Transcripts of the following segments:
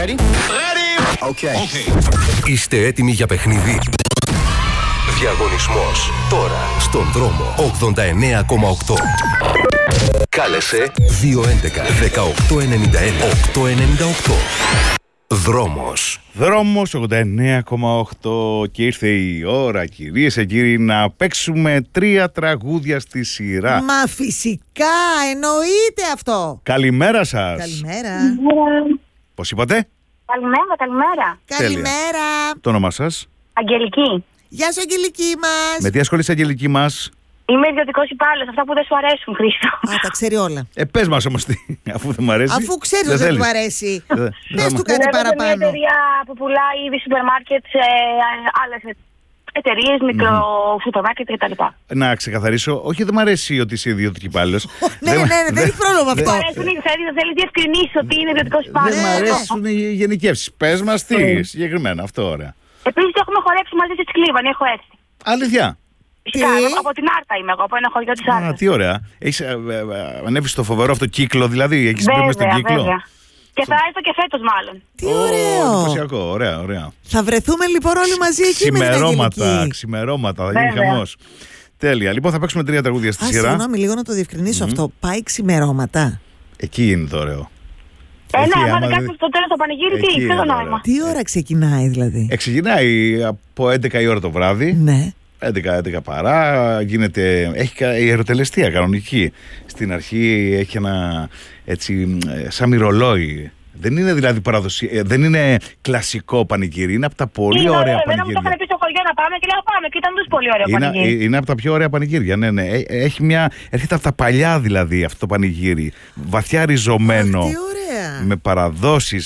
Ready? Ready! Okay. Είστε έτοιμοι για παιχνίδι? Διαγωνισμός τώρα στον δρόμο 89,8. Κάλεσε 211 1891 898. Δρόμος 89,8 και ήρθε η ώρα, κυρίες και κύριοι, να παίξουμε 3 τραγούδια στη σειρά. Μα φυσικά, εννοείται αυτό. Καλημέρα σας. Καλημέρα. Πώς είπατε? Καλημέρα. Καλημέρα. Το όνομά σας? Αγγελική. Γεια σου, Αγγελική μας. Με τι ασχολείσαι, Αγγελική μας? Είμαι ιδιωτικός υπάλληλος, αυτά που δεν σου αρέσουν, Χρήστο. Α, τα ξέρει όλα. Πες μας όμως τι, αφού δεν μ' αρέσει. Αφού ξέρεις ότι δεν του αρέσει. Πες του κάτι Δουλεύω σε μια παραπάνω. εταιρεία που πουλάει ήδη σούπερ μάρκετ σε άλλες εταιρείες, μικρό σούπερ μάρκετ κτλ. Να ξεκαθαρίσω, όχι δεν μ' αρέσει ότι είσαι ιδιωτική υπάλληλος. Ναι, δεν έχει πρόβλημα με Μου αυτό. αρέσουν, θέλει διευκρινίσει ότι είναι ιδιωτικός Δεν υπάλληλος. μ' αρέσουν οι γενικεύσεις. Πες μας τι συγκεκριμένα, αυτό ωραία. Επίσης έχουμε χορέψει μαζί στη Σκλίβανη, έχω έρθει. Αλήθεια? Φυσικά, από την Άρτα είμαι εγώ, από ένα χωριό της Άρτας. Α, τι ωραία. Έχεις ανέβει στο φοβερό αυτό κύκλο, δηλαδή. Έχεις μπει μες στον κύκλο. Βέβαια. Και θα έρθω και φέτος μάλλον. Τι ωραίο. Εντυπωσιακό, ωραία. Θα βρεθούμε λοιπόν όλοι μαζί εκεί με την Αγγελική. Ξημερώματα, θα γίνει χαμός. Τέλεια. Λοιπόν, θα παίξουμε 3 τραγούδια στη σειρά. Συγγνώμη, λίγο να το διευκρινίσω αυτό. Πάει ξημερώματα. Εκεί είναι το ωραίο. Ναι, άμα δεν κάνουμε στο τέλος το πανηγύρι, τι, ποιο το νόημα. Τι ώρα ξεκινάει δηλαδή? Ξεκινάει από 11 η ώρα το βράδυ. Ναι. 11 παρά, γίνεται, έχει η ερωτελεστία κανονική. Στην αρχή έχει ένα έτσι σαν μυρολόι. Δεν είναι δηλαδή δεν είναι κλασικό πανηγύρι, είναι από τα πολύ ωραία πανηγύρια. Βέβαια μου το είχαν πει στο χωριό να πάμε και λέω πάμε και ήταν τους πολύ ωραίο πανηγύρι. Είναι από τα πιο ωραία πανηγύρια, ναι. Έρχεται από τα παλιά δηλαδή αυτό το πανηγύρι, βαθιά ριζωμένο. Τι ωραία. Με παραδόσεις,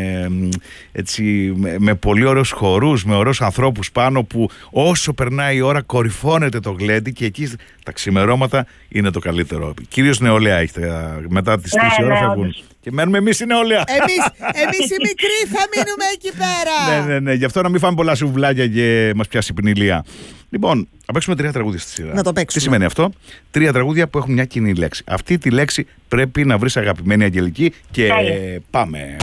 με πολύ ωραίους χορούς, με ωραίους ανθρώπους πάνω που όσο περνάει η ώρα κορυφώνεται το γλέντι και εκεί τα ξημερώματα είναι το καλύτερο. Κυρίως νεολαία έχετε, μετά τις 3 η ώρα φεύγουν. Και μένουμε εμείς η νεολαία. Εμείς οι μικροί θα μείνουμε εκεί πέρα. Ναι, γι' αυτό να μην φάμε πολλά σουβλάκια και μας πιάσει πνηλία. Λοιπόν, θα παίξουμε 3 τραγούδια στη σειρά. Να το παίξουμε. Τι σημαίνει αυτό? 3 τραγούδια που έχουν μια κοινή λέξη. Αυτή τη λέξη πρέπει να βρεις, αγαπημένη Αγγελική, και πάμε.